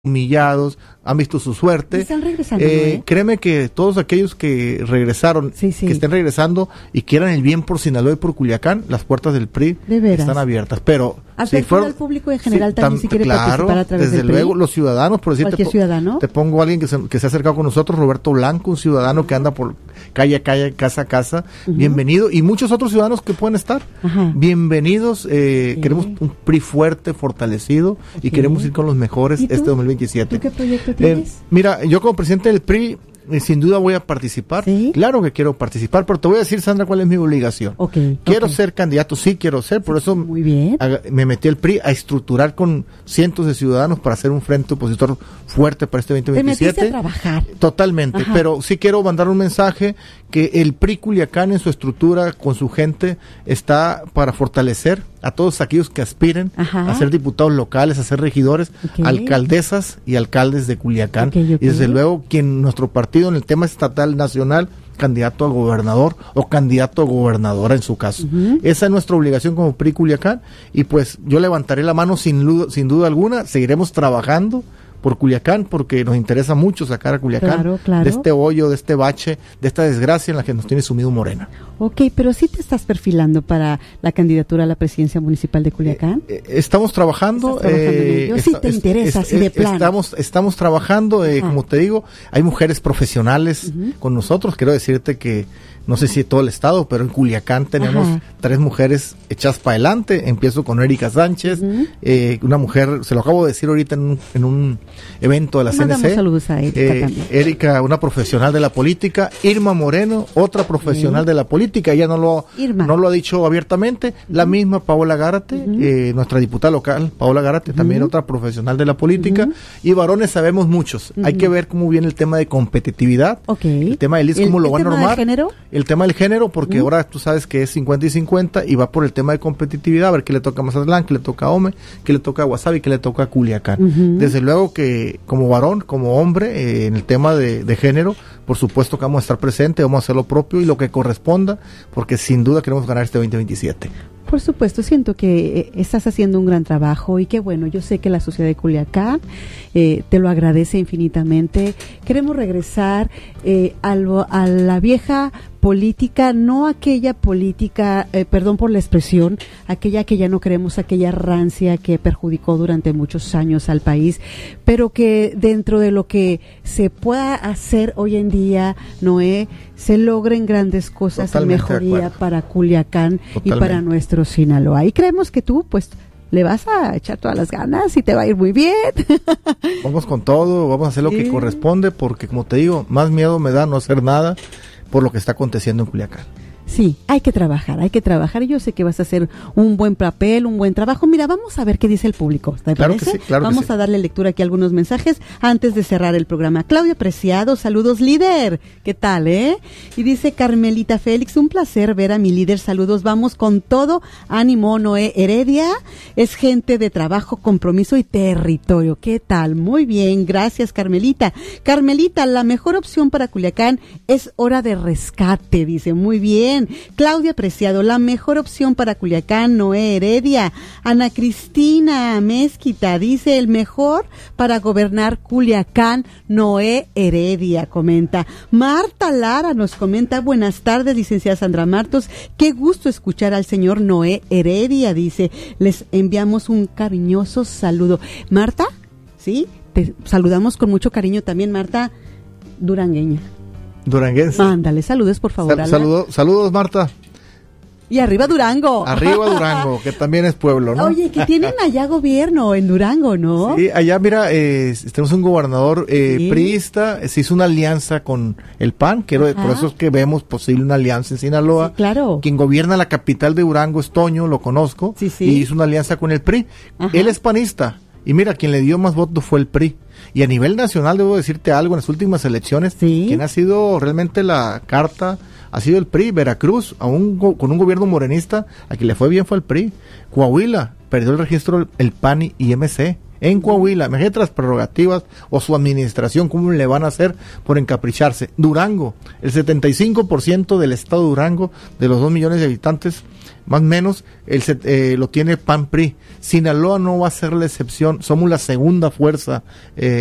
humillados, han visto su suerte. Están regresando, Créeme que todos aquellos que regresaron, que estén regresando y quieran el bien por Sinaloa y por Culiacán, las puertas del PRI están abiertas. Pero apertura al público en general también si quiere participar a través del PRI. Desde luego, los ciudadanos, por decirte, ciudadano. Te pongo a alguien que se ha acercado con nosotros, Roberto Blanco, un ciudadano que anda por calle a calle, casa a casa, bienvenido, y muchos otros ciudadanos que pueden estar. Bienvenidos, queremos un PRI fuerte, fortalecido, y queremos ir con los mejores este 2027. ¿Tú qué proyecto tienes? Mira, yo como presidente del PRI, sin duda voy a participar. ¿Sí? Claro que quiero participar, pero te voy a decir, Sandra, cuál es mi obligación. Quiero ser candidato, sí quiero ser, por eso muy bien. Me metí al PRI a estructurar con cientos de ciudadanos para hacer un frente opositor fuerte para este 2027. Te metiste a trabajar. Totalmente, pero sí quiero mandar un mensaje que el PRI Culiacán en su estructura, con su gente, está para fortalecer a todos aquellos que aspiren a ser diputados locales, a ser regidores, alcaldesas y alcaldes de Culiacán. Y desde luego, quien nuestro partido en el tema estatal, nacional, candidato a gobernador o candidato a gobernadora en su caso. Esa es nuestra obligación como PRI Culiacán, y pues yo levantaré la mano sin duda alguna. Seguiremos trabajando por Culiacán, porque nos interesa mucho sacar a Culiacán de este hoyo, de este bache, de esta desgracia en la que nos tiene sumido Morena. Pero sí te estás perfilando para la candidatura a la presidencia municipal de Culiacán. Estamos trabajando. Sí te interesa, así de plano. Estamos trabajando, como te digo, hay mujeres profesionales con nosotros. Quiero decirte que no sé si todo el estado, pero en Culiacán tenemos 3 mujeres echadas para adelante. Empiezo con Erika Sánchez, una mujer, se lo acabo de decir ahorita en un evento de la CNC. Mandamos saludos a Erika también. Erika, una profesional de la política. Irma Moreno, otra profesional de la política. Ella no lo ha dicho abiertamente. La misma Paola Gárate, nuestra diputada local, Paola Gárate, también otra profesional de la política. Y varones sabemos muchos. Hay que ver cómo viene el tema de competitividad. El tema del IS, cómo lo va a normar. El tema del género, porque ahora tú sabes que es 50 y 50 y va por el tema de competitividad, a ver qué le toca a Mazatlán, qué le toca a Ome, qué le toca a Guasave, qué le toca a Culiacán. Desde luego que como varón, como hombre, en el tema de género, por supuesto que vamos a estar presentes, vamos a hacer lo propio y lo que corresponda, porque sin duda queremos ganar este 2027. Por supuesto, siento que estás haciendo un gran trabajo y qué bueno, yo sé que la sociedad de Culiacán te lo agradece infinitamente. Queremos regresar a la vieja política, no aquella política, perdón por la expresión, aquella que ya no queremos, aquella rancia que perjudicó durante muchos años al país, pero que dentro de lo que se pueda hacer hoy en día, Noé, se logren grandes cosas de mejoría para Culiacán y para nuestro Sinaloa. Y creemos que tú, pues, le vas a echar todas las ganas y te va a ir muy bien. Vamos con todo, vamos a hacer lo que corresponde, porque como te digo, más miedo me da no hacer nada por lo que está aconteciendo en Culiacán. Sí, hay que trabajar y yo sé que vas a hacer un buen papel, un buen trabajo. Mira, vamos a ver qué dice el público, ¿te parece? Que sí, claro. Vamos a darle lectura aquí a algunos mensajes antes de cerrar el programa. Claudia Preciado, saludos líder, ¿qué tal, Y dice Carmelita Félix, un placer ver a mi líder, saludos, vamos con todo, ánimo, Noé Heredia, es gente de trabajo, compromiso y territorio, ¿qué tal? Muy bien, gracias Carmelita. Carmelita, la mejor opción para Culiacán es hora de rescate, dice, muy bien. Claudia Preciado, la mejor opción para Culiacán, Noé Heredia. Ana Cristina Mezquita dice, el mejor para gobernar Culiacán, Noé Heredia, comenta. Marta Lara nos comenta, buenas tardes, licenciada Sandra Martos, qué gusto escuchar al señor Noé Heredia, dice, les enviamos un cariñoso saludo. Marta, ¿sí? Te saludamos con mucho cariño también, Marta Durangueña. Duranguense. Mándale saludos, por favor. Saludos, Marta. Y arriba Durango. Arriba Durango, que también es pueblo, ¿no? Oye, que tienen allá gobierno en Durango, ¿no? Sí, allá, mira, tenemos un gobernador priista, se hizo una alianza con el PAN, por eso es que vemos posible una alianza en Sinaloa. Sí, claro. Quien gobierna la capital de Durango es Toño, lo conozco, y hizo una alianza con el PRI. Él es panista, y mira, quien le dio más votos fue el PRI. Y a nivel nacional, debo decirte algo, en las últimas elecciones, quien ha sido realmente la carta ha sido el PRI. Veracruz, con un gobierno morenista, a quien le fue bien fue el PRI. Coahuila, perdió el registro el PAN y MC. En Coahuila, imagínate las prerrogativas o su administración, cómo le van a hacer por encapricharse. Durango, el 75% del estado de Durango, de los 2 millones de habitantes, más o menos, lo tiene PAN-PRI. Sinaloa no va a ser la excepción, somos la segunda fuerza